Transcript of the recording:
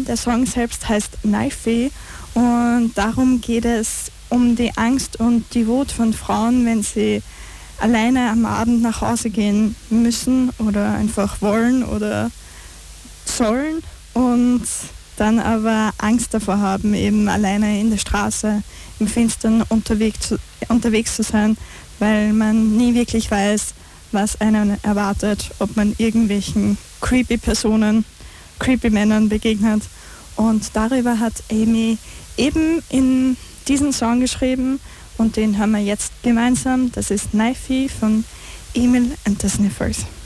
Der Song selbst heißt Knifey und darum geht es um die Angst und die Wut von Frauen, wenn sie alleine am Abend nach Hause gehen müssen oder einfach wollen oder sollen und dann aber Angst davor haben, eben alleine in der Straße im Finstern unterwegs zu sein, weil man nie wirklich weiß, was einen erwartet, ob man irgendwelchen creepy Personen, creepy Männern begegnet. Und darüber hat Amy eben in diesen Song geschrieben und den hören wir jetzt gemeinsam. Das ist Knifey von Emil and the Sniffers.